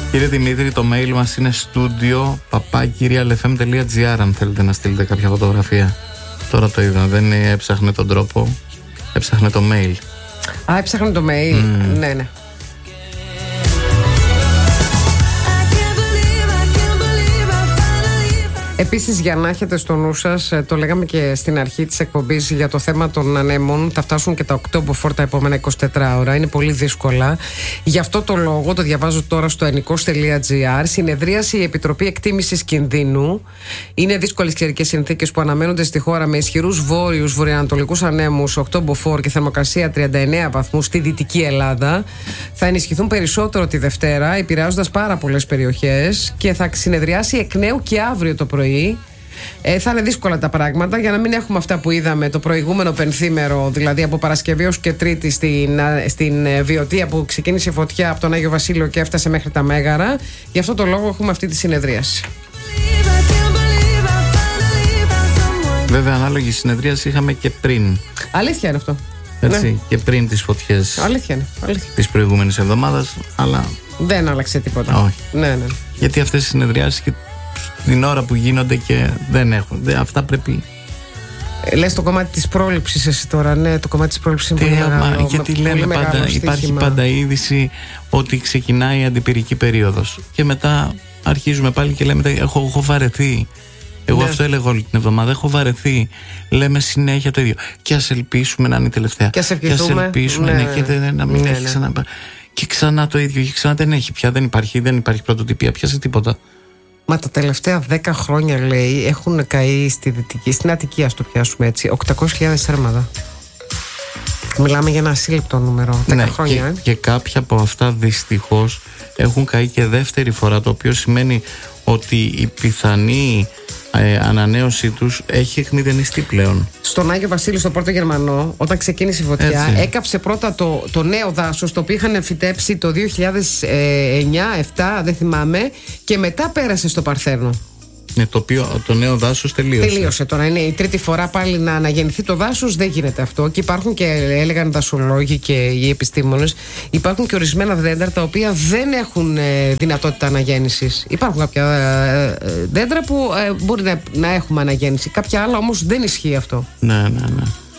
Κύριε Δημήτρη, το mail μας είναι studio@realfm.gr αν θέλετε να στείλετε κάποια φωτογραφία. Τώρα το είδα, δεν έψαχνε τον τρόπο, έψαχνε το mail. Α, έψαχνε το mail. Ναι. Επίσης, για να έχετε στο νου σας, το λέγαμε και στην αρχή της εκπομπής για το θέμα των ανέμων. Θα φτάσουν και τα Octobofor τα επόμενα 24 ώρα. Είναι πολύ δύσκολα. Γι' αυτό το λόγο, το διαβάζω τώρα στο ennikos.gr, συνεδρίασε η Επιτροπή Εκτίμησης Κινδύνου. Είναι δύσκολες καιρικές συνθήκες που αναμένονται στη χώρα με ισχυρούς βόρειους βορειοανατολικούς ανέμους, Octobofor και θερμοκρασία 39 βαθμούς στη Δυτική Ελλάδα. Θα ενισχυθούν περισσότερο τη Δευτέρα, επηρεάζοντας πάρα πολλές περιοχές, και θα συνεδριάσει εκ νέου και αύριο το πρωί. Θα είναι δύσκολα τα πράγματα, για να μην έχουμε αυτά που είδαμε το προηγούμενο πενθήμερο, δηλαδή από Παρασκευή ως και Τρίτη στην Βιωτία, που ξεκίνησε η φωτιά από τον Άγιο Βασίλειο και έφτασε μέχρι τα Μέγαρα. Γι' αυτό το λόγο έχουμε αυτή τη συνεδρίαση. Βέβαια, ανάλογη συνεδρίαση είχαμε και πριν. Αλήθεια είναι αυτό. Έτσι, ναι. Και πριν τις φωτιές. Αλήθεια είναι. Της προηγούμενης εβδομάδας, αλλά δεν άλλαξε τίποτα. Όχι. Ναι. Γιατί αυτές οι συνεδριάσεις και την ώρα που γίνονται και δεν έχουν. Αυτά πρέπει. Λες το κομμάτι της πρόληψης εσύ τώρα. Ναι, το κομμάτι της πρόληψης είναι πολύ μεγάλο. Γιατί λέμε πάντα, υπάρχει πάντα είδηση ότι ξεκινάει η αντιπυρική περίοδος. Και μετά αρχίζουμε πάλι και λέμε έχω βαρεθεί. Εγώ αυτό έλεγα όλη την εβδομάδα. Έχω βαρεθεί. Λέμε συνέχεια το ίδιο. Και ας ελπίσουμε να είναι η τελευταία. Και ας ελπίσουμε να μην έχει ξανά. Και ξανά το ίδιο. Και ξανά δεν έχει πια. Δεν υπάρχει πρωτοτυπία πια σε τίποτα. Μα τα τελευταία 10 χρόνια, λέει, έχουν καεί στην Αττική, ας το πιάσουμε έτσι, 800.000 θέρματα. Μιλάμε για ένα ασύλληπτο νούμερο. 10 χρόνια. Και κάποια από αυτά δυστυχώς έχουν καεί και δεύτερη φορά, το οποίο σημαίνει ότι η πιθανή ανανέωσή τους έχει εκμηδενιστεί πλέον. Στον Άγιο Βασίλειο, στο Πόρτο Γερμανό, όταν ξεκίνησε η φωτιά, έκαψε πρώτα το νέο δάσος, το οποίο είχαν φυτέψει το 2009-2007, δεν θυμάμαι, και μετά πέρασε στο Παρθένο. Ναι, το νέο δάσος τελείωσε. Τώρα είναι η τρίτη φορά πάλι να αναγεννηθεί το δάσος. Δεν γίνεται αυτό. Και υπάρχουν και, έλεγαν οι δασολόγοι και οι επιστήμονες, υπάρχουν και ορισμένα δέντρα τα οποία δεν έχουν δυνατότητα αναγέννησης. Υπάρχουν κάποια δέντρα που μπορεί να έχουμε αναγέννηση. Κάποια άλλα όμως δεν ισχύει αυτό. Ναι.